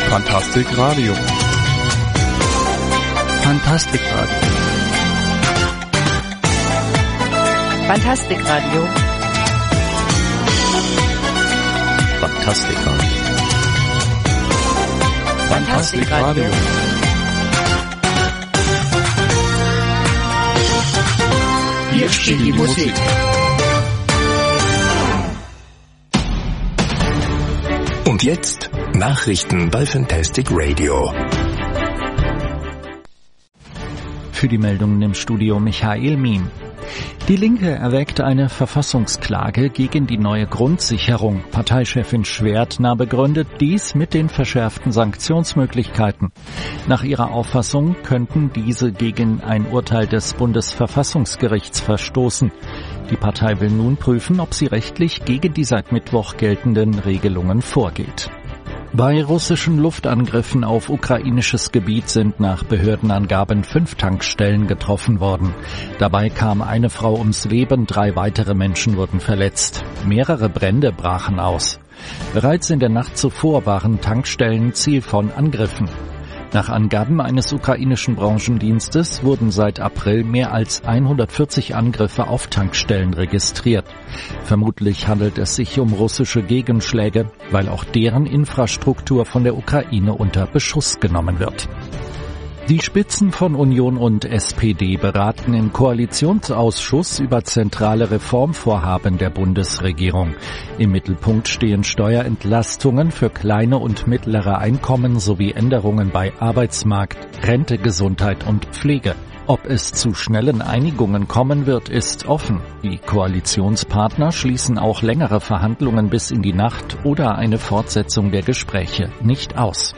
Fantastic Radio. Fantastic Radio. Fantastic Radio. Fantastic Radio. Fantastic Radio. Hier spielt die Musik. Und jetzt Nachrichten bei Fantastic Radio. Für die Meldungen im Studio Michael Miem. Die Linke erwägt eine Verfassungsklage gegen die neue Grundsicherung. Parteichefin Schwertner begründet dies mit den verschärften Sanktionsmöglichkeiten. Nach ihrer Auffassung könnten diese gegen ein Urteil des Bundesverfassungsgerichts verstoßen. Die Partei will nun prüfen, ob sie rechtlich gegen die seit Mittwoch geltenden Regelungen vorgeht. Bei russischen Luftangriffen auf ukrainisches Gebiet sind nach Behördenangaben 5 Tankstellen getroffen worden. Dabei kam eine Frau ums Leben, 3 weitere Menschen wurden verletzt. Mehrere Brände brachen aus. Bereits in der Nacht zuvor waren Tankstellen Ziel von Angriffen. Nach Angaben eines ukrainischen Branchendienstes wurden seit April mehr als 140 Angriffe auf Tankstellen registriert. Vermutlich handelt es sich um russische Gegenschläge, weil auch deren Infrastruktur von der Ukraine unter Beschuss genommen wird. Die Spitzen von Union und SPD beraten im Koalitionsausschuss über zentrale Reformvorhaben der Bundesregierung. Im Mittelpunkt stehen Steuerentlastungen für kleine und mittlere Einkommen sowie Änderungen bei Arbeitsmarkt, Rente, Gesundheit und Pflege. Ob es zu schnellen Einigungen kommen wird, ist offen. Die Koalitionspartner schließen auch längere Verhandlungen bis in die Nacht oder eine Fortsetzung der Gespräche nicht aus.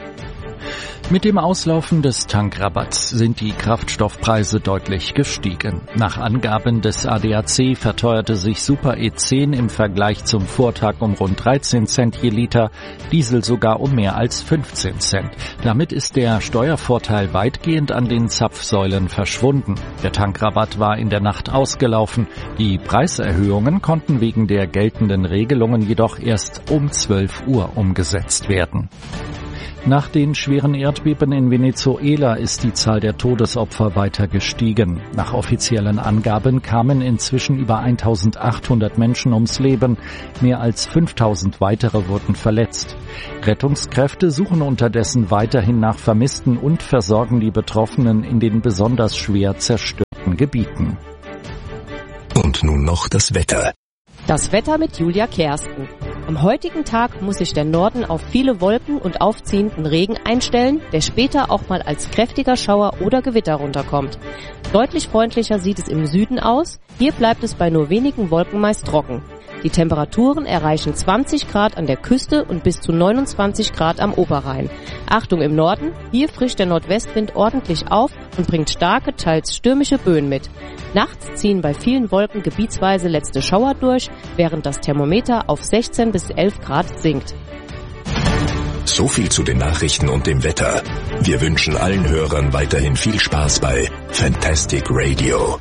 Mit dem Auslaufen des Tankrabatts sind die Kraftstoffpreise deutlich gestiegen. Nach Angaben des ADAC verteuerte sich Super E10 im Vergleich zum Vortag um rund 13 Cent je Liter, Diesel sogar um mehr als 15 Cent. Damit ist der Steuervorteil weitgehend an den Zapfsäulen verschwunden. Der Tankrabatt war in der Nacht ausgelaufen. Die Preiserhöhungen konnten wegen der geltenden Regelungen jedoch erst um 12 Uhr umgesetzt werden. Nach den schweren Erdbeben in Venezuela ist die Zahl der Todesopfer weiter gestiegen. Nach offiziellen Angaben kamen inzwischen über 1800 Menschen ums Leben, mehr als 5000 weitere wurden verletzt. Rettungskräfte suchen unterdessen weiterhin nach Vermissten und versorgen die Betroffenen in den besonders schwer zerstörten Gebieten. Und nun noch das Wetter. Das Wetter mit Julia Kersten. Am heutigen Tag muss sich der Norden auf viele Wolken und aufziehenden Regen einstellen, der später auch mal als kräftiger Schauer oder Gewitter runterkommt. Deutlich freundlicher sieht es im Süden aus. Hier bleibt es bei nur wenigen Wolken meist trocken. Die Temperaturen erreichen 20 Grad an der Küste und bis zu 29 Grad am Oberrhein. Achtung im Norden, hier frischt der Nordwestwind ordentlich auf und bringt starke, teils stürmische Böen mit. Nachts ziehen bei vielen Wolken gebietsweise letzte Schauer durch, während das Thermometer auf 16 bis 11 Grad sinkt. So viel zu den Nachrichten und dem Wetter. Wir wünschen allen Hörern weiterhin viel Spaß bei Fantastic Radio.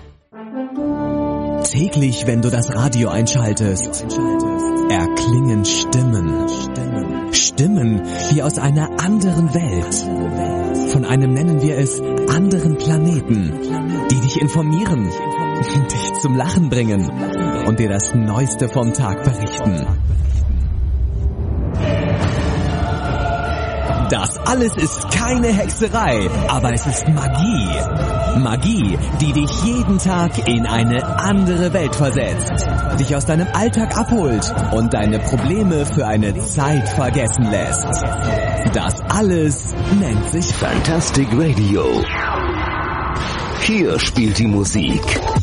Täglich, wenn du das Radio einschaltest, erklingen Stimmen. Stimmen wie aus einer anderen Welt. Von einem nennen wir es anderen Planeten, die dich informieren, dich zum Lachen bringen und dir das Neueste vom Tag berichten. Das alles ist keine Hexerei, aber es ist Magie. Magie, die dich jeden Tag in eine andere Welt versetzt, dich aus deinem Alltag abholt und deine Probleme für eine Zeit vergessen lässt. Das alles nennt sich Fantastic Radio. Hier spielt die Musik.